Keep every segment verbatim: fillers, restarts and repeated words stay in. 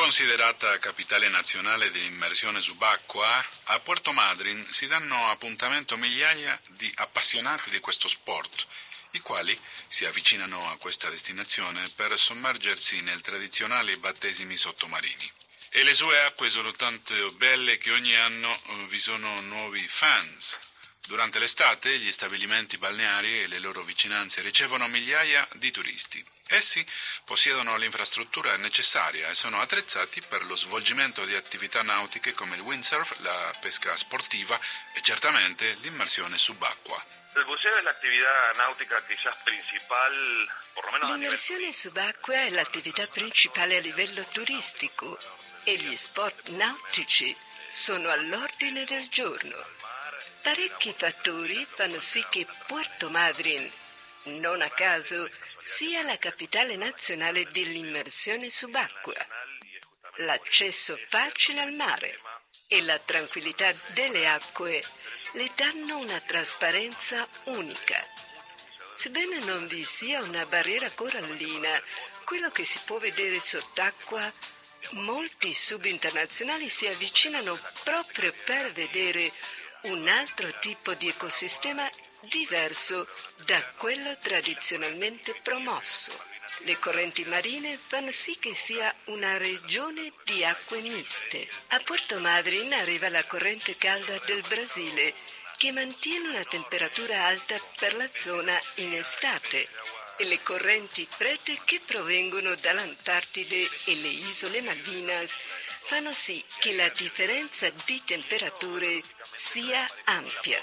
Considerata capitale nazionale dell'immersione subacquea, a Puerto Madryn si danno appuntamento migliaia di appassionati di questo sport, i quali si avvicinano a questa destinazione per sommergersi nei tradizionali battesimi sottomarini. E le sue acque sono tanto belle che ogni anno vi sono nuovi fans. Durante l'estate gli stabilimenti balneari e le loro vicinanze ricevono migliaia di turisti. Essi possiedono l'infrastruttura necessaria e sono attrezzati per lo svolgimento di attività nautiche come il windsurf, la pesca sportiva e certamente l'immersione subacquea. Il buceo è l'attività nautica quizás principal, por lo menos a nivel... L'immersione subacquea è l'attività principale a livello turistico e gli sport nautici sono all'ordine del giorno. Parecchi fattori fanno sì che Puerto Madryn, non a caso, sia la capitale nazionale dell'immersione subacquea. L'accesso facile al mare e la tranquillità delle acque le danno una trasparenza unica. Sebbene non vi sia una barriera corallina, quello che si può vedere sott'acqua, molti subinternazionali si avvicinano proprio per vedere un altro tipo di ecosistema diverso da quello tradizionalmente promosso. Le correnti marine fanno sì che sia una regione di acque miste. A Puerto Madryn arriva la corrente calda del Brasile, che mantiene una temperatura alta per la zona in estate, e le correnti fredde che provengono dall'Antartide e le isole Malvinas fanno sì che la differenza di temperature sia ampia.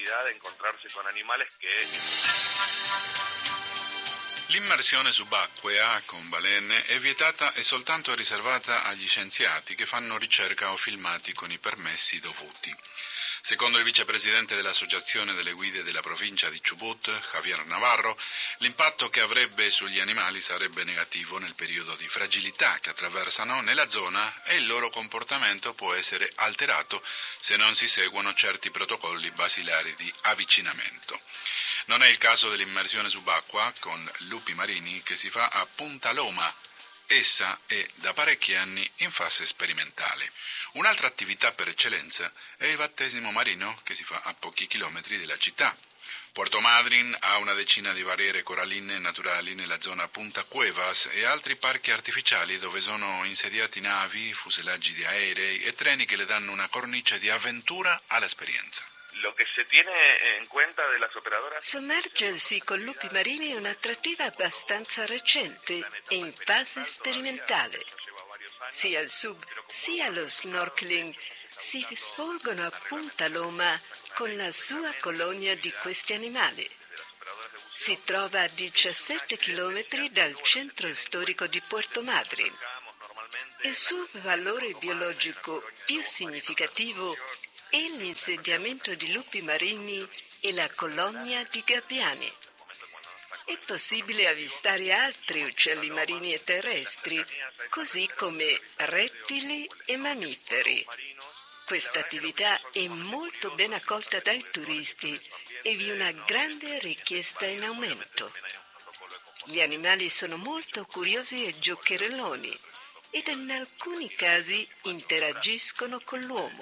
L'immersione subacquea con balene è vietata e soltanto riservata agli scienziati che fanno ricerca o filmati con i permessi dovuti. Secondo il vicepresidente dell'Associazione delle Guide della provincia di Chubut, Javier Navarro, l'impatto che avrebbe sugli animali sarebbe negativo nel periodo di fragilità che attraversano nella zona e il loro comportamento può essere alterato se non si seguono certi protocolli basilari di avvicinamento. Non è il caso dell'immersione subacquea con lupi marini che si fa a Punta Loma. Essa è da parecchi anni in fase sperimentale. Un'altra attività per eccellenza è il battesimo marino che si fa a pochi chilometri dalla città. Puerto Madryn ha una decina di barriere coralline naturali nella zona Punta Cuevas e altri parchi artificiali dove sono insediati navi, fuselaggi di aerei e treni che le danno una cornice di avventura all'esperienza. Lo che si tiene in cuenta de las operadoras... Sommergersi con lupi marini è un'attrattiva abbastanza recente e in fase sperimentale. Sia il sub sia lo snorkeling si svolgono a Punta Loma con la sua colonia di questi animali. Si trova a diciassette chilometri dal centro storico di Puerto Madryn. Il suo valore biologico più significativo è l'insediamento di lupi marini e la colonia di gabbiani. È possibile avvistare altri uccelli marini e terrestri, così come rettili e mammiferi. Questa attività è molto ben accolta dai turisti e vi è una grande richiesta in aumento. Gli animali sono molto curiosi e giocherelloni ed in alcuni casi interagiscono con l'uomo.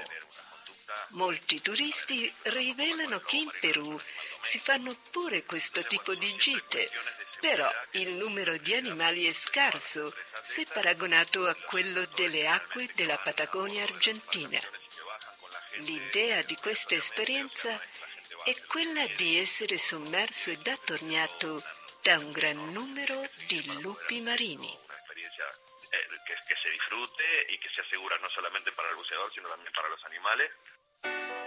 Molti turisti rivelano che in Perù si fanno pure questo tipo di gite, però il numero di animali è scarso se paragonato a quello delle acque della Patagonia argentina. L'idea di questa esperienza è quella di essere sommerso ed attorniato da un gran numero di lupi marini. Que, que se disfrute y que se asegura no solamente para el buceador, sino también para los animales.